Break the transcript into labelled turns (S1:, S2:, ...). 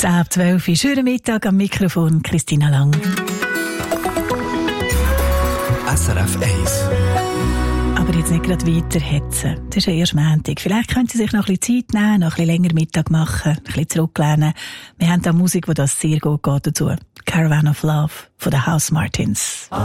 S1: 10:12 Uhr, schönen Mittag am Mikrofon, Christina Lang.
S2: SRF 1.
S1: Aber jetzt nicht gerade weiterhetzen. Das ist ja erst Montag. Vielleicht können Sie sich noch ein bisschen Zeit nehmen, noch ein bisschen länger Mittag machen, ein bisschen zurücklehnen. Wir haben da Musik, wo das sehr gut geht dazu. Caravan of Love von den Housemartins.